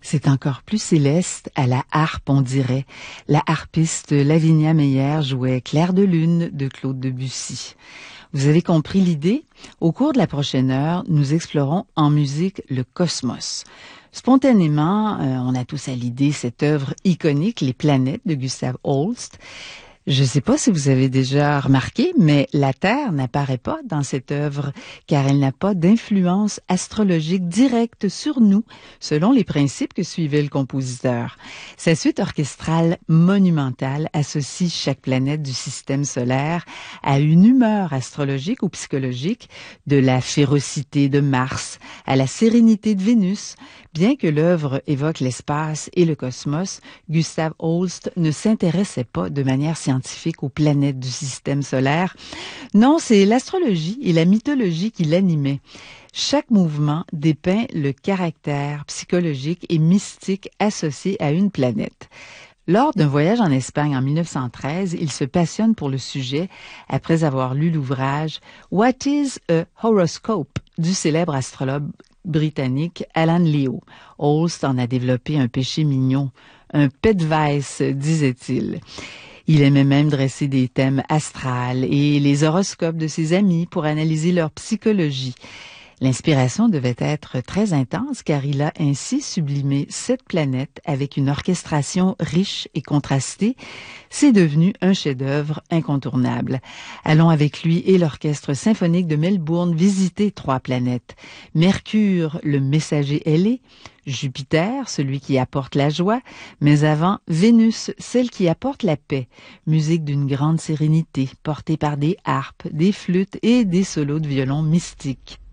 C'est encore plus céleste à la harpe, on dirait. La harpiste Lavinia Meyer jouait Clair de lune de Claude Debussy. Vous avez compris l'idée? Au cours de la prochaine heure, nous explorons en musique le cosmos. Spontanément, on a tous à l'idée cette œuvre iconique, Les planètes de Gustav Holst. Je ne sais pas si vous avez déjà remarqué, mais la Terre n'apparaît pas dans cette œuvre car elle n'a pas d'influence astrologique directe sur nous, selon les principes que suivait le compositeur. Sa suite orchestrale monumentale associe chaque planète du système solaire à une humeur astrologique ou psychologique, de la férocité de Mars à la sérénité de Vénus. Bien que l'œuvre évoque l'espace et le cosmos, Gustav Holst ne s'intéressait pas de manière scientifique aux planètes du système solaire. Non, c'est l'astrologie et la mythologie qui l'animaient. Chaque mouvement dépeint le caractère psychologique et mystique associé à une planète. Lors d'un voyage en Espagne en 1913, il se passionne pour le sujet après avoir lu l'ouvrage « What is a Horoscope » du célèbre astrologue britannique Alan Leo. Holst en a développé un péché mignon, un pet vice, disait-il. Il aimait même dresser des thèmes astrales et les horoscopes de ses amis pour analyser leur psychologie. L'inspiration devait être très intense car il a ainsi sublimé 7 planètes avec une orchestration riche et contrastée. C'est devenu un chef-d'œuvre incontournable. Allons avec lui et l'Orchestre symphonique de Melbourne visiter 3 planètes. Mercure, le messager ailé, Jupiter, celui qui apporte la joie, mais avant, Vénus, celle qui apporte la paix. Musique d'une grande sérénité, portée par des harpes, des flûtes et des solos de violon mystiques.